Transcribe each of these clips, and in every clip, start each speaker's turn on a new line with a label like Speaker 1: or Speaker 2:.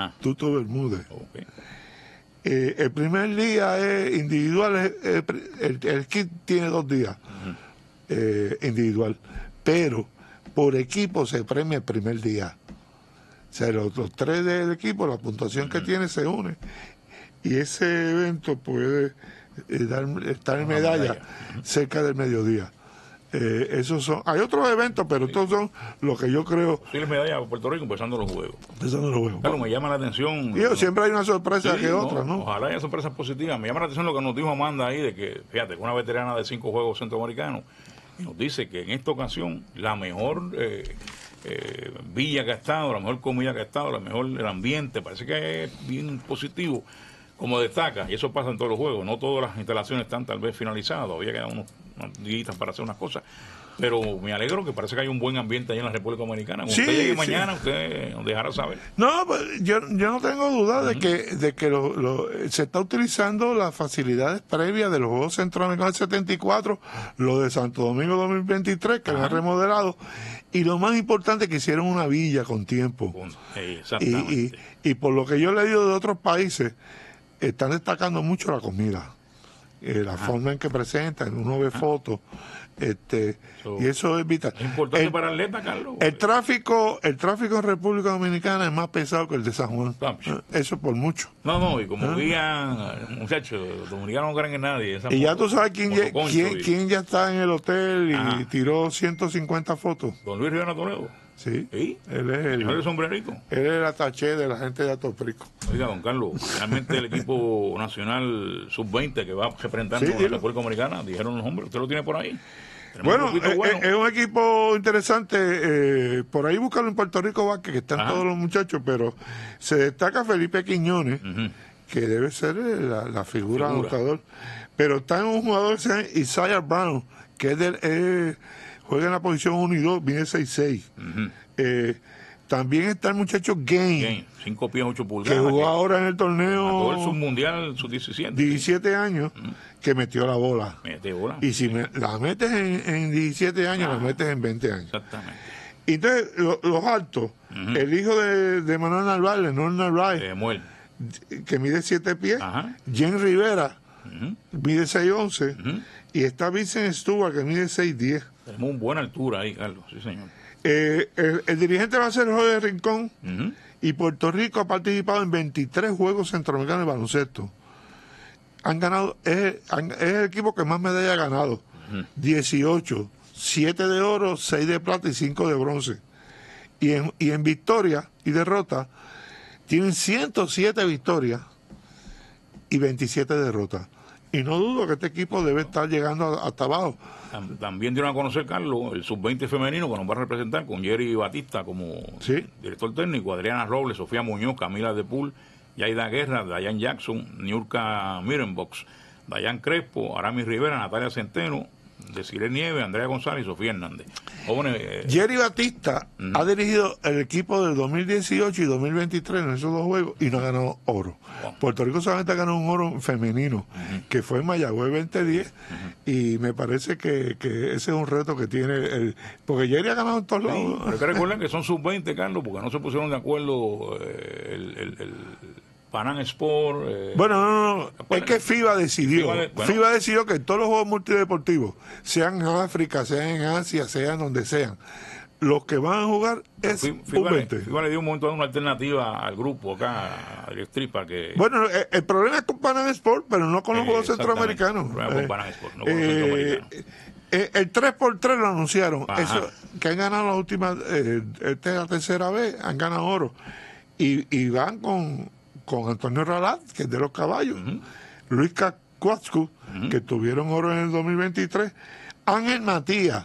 Speaker 1: Tuto Bermúdez.
Speaker 2: Okay.
Speaker 1: El primer día es individual, el kit tiene 2 días individual, pero por equipo se premia el primer día. O sea, los 3 del equipo, la puntuación que tiene se une. Y ese evento puede estar en medalla cerca del mediodía. Esos son, hay otros eventos, pero estos son los que yo creo.
Speaker 2: Sí, la medalla a Puerto Rico empezando los juegos.
Speaker 1: Claro,
Speaker 2: me llama la atención.
Speaker 1: Siempre hay una sorpresa que otra, ¿no?
Speaker 2: Ojalá haya sorpresas positivas. Me llama la atención lo que nos dijo Amanda ahí, de que, fíjate, una veterana de 5 juegos centroamericanos, y nos dice que en esta ocasión la mejor villa que ha estado, la mejor comida que ha estado, el ambiente, parece que es bien positivo, como destaca, y eso pasa en todos los juegos. No todas las instalaciones están tal vez finalizadas, todavía quedan unos días para hacer unas cosas, pero me alegro que parece que hay un buen ambiente allá en la República Dominicana. Cuando usted llegue mañana, usted nos dejará saber.
Speaker 1: No, pues, yo no tengo duda de que se está utilizando las facilidades previas de los Juegos Centroamericanos del 74, lo de Santo Domingo 2023, que lo han remodelado, y lo más importante, que hicieron una villa con tiempo.
Speaker 2: Exactamente.
Speaker 1: Y por lo que yo he leído de otros países, están destacando mucho la comida. La forma en que presentan, uno ve fotos, y eso es vital.
Speaker 2: Es importante para el atleta, Carlos.
Speaker 1: El tráfico en República Dominicana es más pesado que el de San Juan. Eso por mucho.
Speaker 2: No, y como guían, muchachos, los dominicanos no creen en nadie.
Speaker 1: Y ya tú sabes quién ya está en el hotel y tiró 150 fotos.
Speaker 2: Don Luis Rivera Toledo.
Speaker 1: Sí.
Speaker 2: ¿Sí?
Speaker 1: Él es
Speaker 2: el sombrerito.
Speaker 1: Él es el ataché de la gente de Atorrico.
Speaker 2: Oiga, don Carlos, realmente el equipo nacional sub-20 que va representando a la República Dominicana, dijeron los hombres, ¿usted lo tiene por ahí?
Speaker 1: Bueno, es un equipo interesante. Por ahí buscarlo en Puerto Rico Vázquez, que están todos los muchachos, pero se destaca Felipe Quiñones, que debe ser la figura anotador. Pero está un jugador que se llama Isaiah Brown, que juega en la posición 1 y 2, viene 6'6". También está el muchacho Gain,
Speaker 2: 5 pies 8 pulgadas,
Speaker 1: que jugó ahora en el torneo
Speaker 2: todo el submundial sub-17,
Speaker 1: 17 años, que metió la bola. Y si la metes en 17 años, la metes en 20 años.
Speaker 2: Exactamente.
Speaker 1: Y entonces, los altos, el hijo de Manuel Narváez, Leonor Narváez, que mide 7 pies, Jen Rivera, mide 6'11", y está Vincent Stewart, que mide 6'10".
Speaker 2: Tenemos una buena altura ahí, Carlos, sí señor.
Speaker 1: El dirigente va a ser Jorge Rincón, y Puerto Rico ha participado en 23 Juegos Centroamericanos de baloncesto. Han ganado, es el equipo que más medallas ha ganado. 18, 7 de oro, 6 de plata y 5 de bronce. Y en victoria y derrota tienen 107 victorias y 27 derrotas. Y no dudo que este equipo debe estar llegando hasta abajo.
Speaker 2: También dieron a conocer, Carlos, el sub-20 femenino que nos va a representar con Jerry Batista como director técnico, Adriana Robles, Sofía Muñoz, Camila De Pool, Yaida Guerra, Dayan Jackson, Niurka Mirenbox, Dayan Crespo, Aramis Rivera, Natalia Centeno, Desiree Nieves, Andrea González y Sofía Hernández. Jóvenes,
Speaker 1: Jerry Batista ha dirigido el equipo del 2018 y 2023 en esos 2 juegos y no ha ganado oro. Puerto Rico solamente ha ganado un oro femenino, que fue en Mayagüez 2010, y me parece que ese es un reto que tiene porque Jerry ha ganado en todos lados.
Speaker 2: Pero hay que recordar que son sub-20, Carlos, porque no se pusieron de acuerdo el Panam Sport.
Speaker 1: No. Es que FIBA decidió. FIBA decidió que todos los juegos multideportivos, sean en África, sean en Asia, sean donde sean, los que van a jugar es
Speaker 2: FIBA le dio un momento de una alternativa al grupo acá, a directriz, para que...
Speaker 1: Bueno, el problema es con Panam Sport, pero no con los Juegos Centroamericanos.
Speaker 2: El problema con Panam Sport, no con los centroamericanos.
Speaker 1: El 3x3 lo anunciaron. Eso, que han ganado las últimas, esta es la tercera vez, han ganado oro. Y van con Antonio Ralat, que es de los caballos, Luis Cacuazcu, que tuvieron oro en el 2023, Ángel Matías,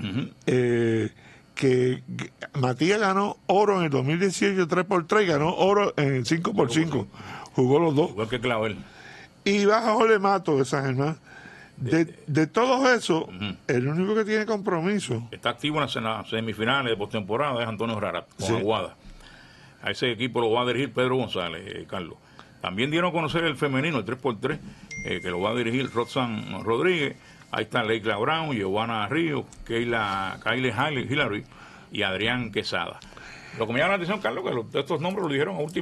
Speaker 1: que Matías ganó oro en el 2018 3x3 y ganó oro en el 5x5, jugó los dos.
Speaker 2: Igual que Clavel.
Speaker 1: Y baja Jorge Mato de San Germán. De todos esos, el único que tiene compromiso,
Speaker 2: está activo en las semifinales de postemporada, es Antonio Rarat, con Aguada. A ese equipo lo va a dirigir Pedro González, Carlos. También dieron a conocer el femenino, el 3x3, que lo va a dirigir Roxanne Rodríguez. Ahí está Leila Brown, Giovanna Ríos, Kyle Hillary y Adrián Quesada. Lo que me llama la atención, Carlos, que estos nombres lo dijeron a última